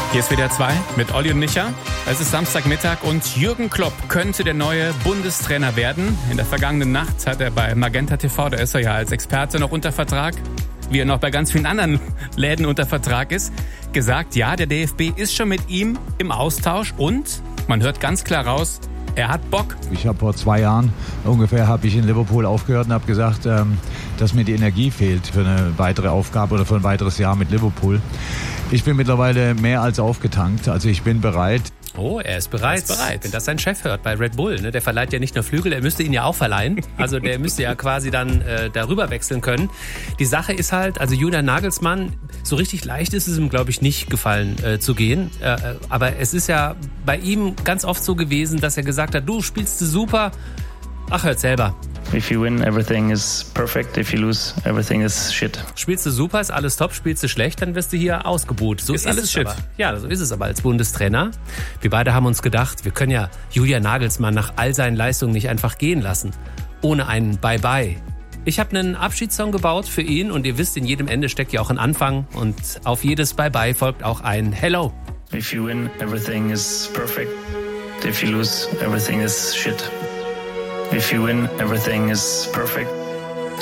Hier ist WDR 2 mit Olli und Micha. Es ist Samstagmittag und Jürgen Klopp könnte der neue Bundestrainer werden. In der vergangenen Nacht hat er bei Magenta TV, da ist er ja als Experte noch unter Vertrag, wie er noch bei ganz vielen anderen Läden unter Vertrag ist, gesagt, ja, der DFB ist schon mit ihm im Austausch und man hört ganz klar raus, er hat Bock. Ich habe vor 2 Jahren ungefähr in Liverpool aufgehört und habe gesagt, dass mir die Energie fehlt für eine weitere Aufgabe oder für ein weiteres Jahr mit Liverpool. Ich bin mittlerweile mehr als aufgetankt, also ich bin bereit. Oh, er ist bereit. Wenn das sein Chef hört bei Red Bull, ne? Der verleiht ja nicht nur Flügel, er müsste ihn ja auch verleihen. Also der müsste ja quasi dann darüber wechseln können. Die Sache ist halt, also Julian Nagelsmann, so richtig leicht ist es ihm, glaube ich, nicht gefallen zu gehen. Aber es ist ja bei ihm ganz oft so gewesen, dass er gesagt hat, du spielst super, ach, hört selber. If you win, everything is perfect. If you lose, everything is shit. Spielst du super, ist alles top. Spielst du schlecht, dann wirst du hier ausgebuht. So ist alles shit. Ja, so ist es aber als Bundestrainer. Wir beide haben uns gedacht, wir können ja Julian Nagelsmann nach all seinen Leistungen nicht einfach gehen lassen. Ohne einen Bye-bye. Ich habe einen Abschiedssong gebaut für ihn und ihr wisst, in jedem Ende steckt ja auch ein Anfang und auf jedes Bye-bye folgt auch ein Hello. If you win, everything is perfect. If you lose, everything is shit. If you win, everything is perfect.